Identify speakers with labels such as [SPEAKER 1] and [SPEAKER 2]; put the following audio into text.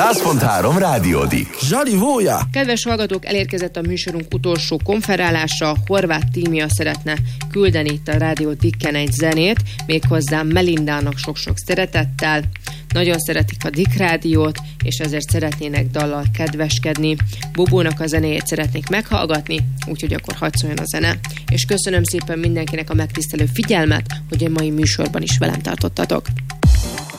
[SPEAKER 1] 100.3 Rádiódik.
[SPEAKER 2] Zsali Vója!
[SPEAKER 3] Kedves hallgatók, elérkezett a műsorunk utolsó konferálása. Horváth Tímia szeretne küldeni itt a Rádiódikken egy zenét, méghozzá Melindának sok-sok szeretettel. Nagyon szeretik a Dick Rádiót, és ezért szeretnének dallal kedveskedni. Bobónak a zenéjét szeretnék meghallgatni, úgyhogy akkor hadd szóljon a zene. És köszönöm szépen mindenkinek a megtisztelő figyelmet, hogy a mai műsorban is velem tartottatok.